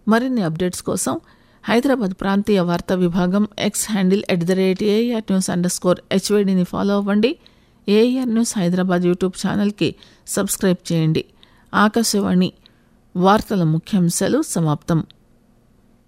మరిన్ని అప్డేట్స్ కోసం హైదరాబాద్ ప్రాంతీయ వార్తా విభాగం ఎక్స్ హ్యాండిల్ @AIRnews_HYDని ఫాలో అవ్వండి. ఏఐఆర్ న్యూస్ హైదరాబాద్ యూట్యూబ్ ఛానల్కి సబ్స్క్రైబ్ చేయండి. ఆకాశవాణి వార్తల ముఖ్యాంశాలు సమాప్తం.